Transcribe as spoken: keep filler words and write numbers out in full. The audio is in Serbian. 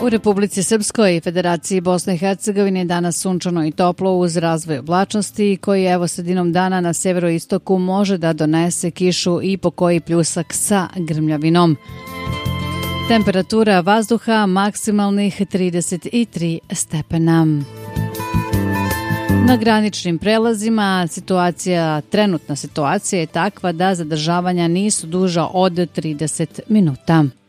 U Republici Srpskoj i Federaciji Bosne i Hercegovine je danas sunčano i toplo uz razvoj oblačnosti koji evo sredinom dana na severoistoku može da donese kišu i pokoji pljusak sa grmljavinom. Temperatura vazduha maksimalnih trideset tri stepena. Na graničnim prelazima situacija, trenutna situacija je takva da zadržavanja nisu duža od trideset minuta.